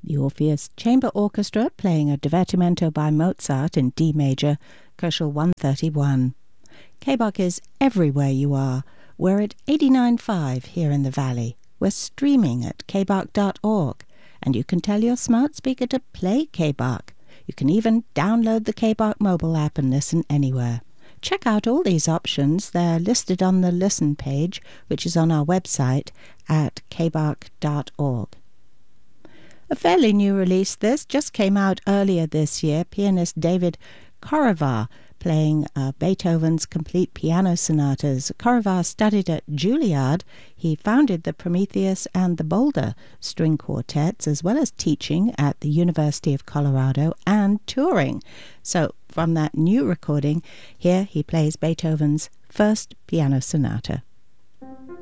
The Orpheus Chamber Orchestra playing a divertimento by Mozart in D major, Koschel 131. KBAK is everywhere you are. We're at 89.5 here in the Valley. We're streaming at kbak.org, and you can tell your smart speaker to play KBAK. You can even download the KBAK mobile app and listen anywhere. Check out all these options. They're listed on the Listen page, which is on our website at kbak.org. A fairly new release this, just came out earlier this year. Pianist David Korevar playing Beethoven's complete piano sonatas. Korevar studied at Juilliard. He founded the Prometheus and the Boulder string quartets, as well as teaching at the University of Colorado and touring. So from that new recording, here he plays Beethoven's first piano sonata.